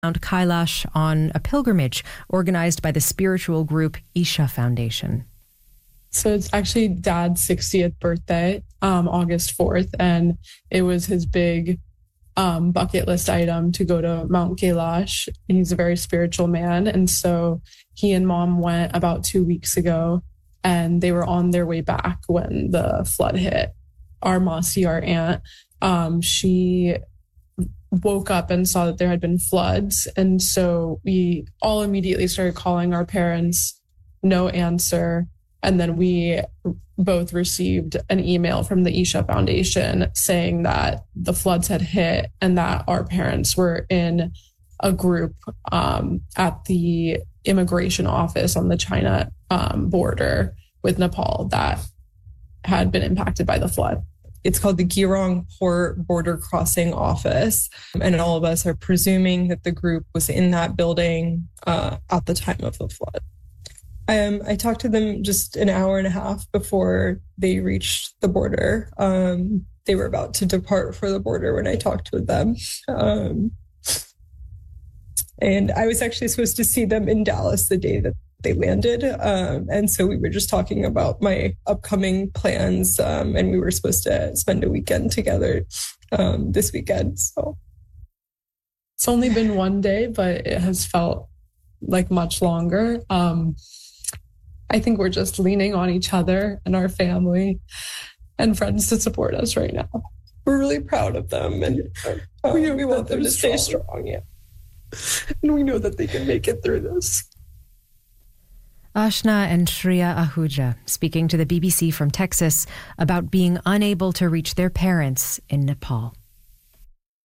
Mount Kailash on a pilgrimage organized by the spiritual group Isha Foundation. So it's actually Dad's 60th birthday, August 4th, and it was his big bucket list item to go to Mount Kailash. And he's a very spiritual man. And so he and Mom went about 2 weeks ago, and they were on their way back when the flood hit. Our Masi, our aunt, she woke up and saw that there had been floods. And so we all immediately started calling our parents, no answer. And then we both received an email from the Isha Foundation saying that the floods had hit and that our parents were in a group at the immigration office on the China border with Nepal that had been impacted by the flood. It's called the Girong Port Border Crossing Office. And all of us are presuming that the group was in that building at the time of the flood. I talked to them just an hour and a half before they reached the border. They were about to depart for the border when I talked with them. And I was actually supposed to see them in Dallas the day that they landed. And so we were just talking about my upcoming plans. And we were supposed to spend a weekend together this weekend. So it's only been one day, but it has felt like much longer. I think we're just leaning on each other and our family and friends to support us right now. We're really proud of them, and we want them to stay strong. Yeah. And we know that they can make it through this. Ashna and Shreya Ahuja speaking to the BBC from Texas about being unable to reach their parents in Nepal.